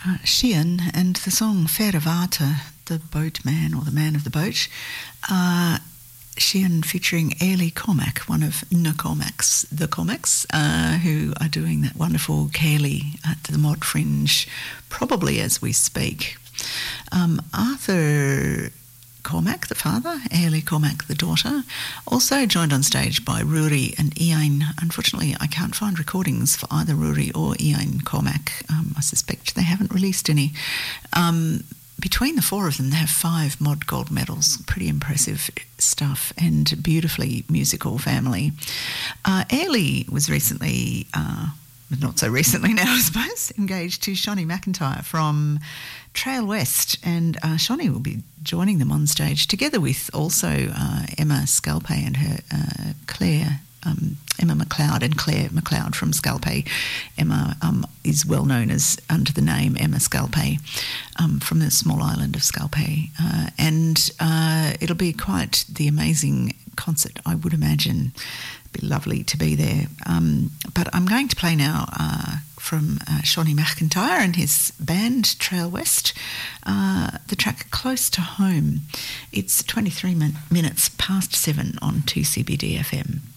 Sheehan and the song Feravata, the boatman or the man of the boat. Sheehan featuring Ailey Cormack, one of the Cormacks, who are doing that wonderful Cayley at the Mod Fringe, probably as we speak. Arthur Cormack, the father, Ailey Cormack, the daughter, also joined on stage by Rory and Ian. Unfortunately, I can't find recordings for either Rory or Ian Cormack. I suspect they haven't released any. Between the four of them, they have 5 Mod Gold medals. Pretty impressive stuff and beautifully musical family. Ailey was recently, not so recently now I suppose, engaged to Shonnie McIntyre from Trail West, and Shonnie will be joining them on stage together with also Emma Scalpay and her Emma McLeod and Claire McLeod from Scalpay. Emma is well known as under the name Emma Scalpay from the small island of Scalpay, and it'll be quite the amazing concert, I would imagine. It'd be lovely to be there. But I'm going to play now from Shonnie McIntyre and his band Trail West, the track Close to Home. It's 23 minutes past 7 on 2CBD FM.